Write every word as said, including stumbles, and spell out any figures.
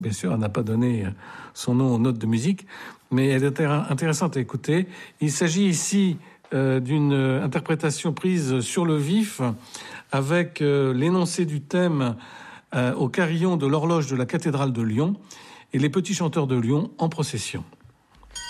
Bien sûr, elle n'a pas donné son nom aux notes de musique, mais elle est intéressante à écouter. Il s'agit ici euh, d'une interprétation prise sur le vif avec euh, l'énoncé du thème euh, au carillon de l'horloge de la cathédrale de Lyon et les petits chanteurs de Lyon en procession.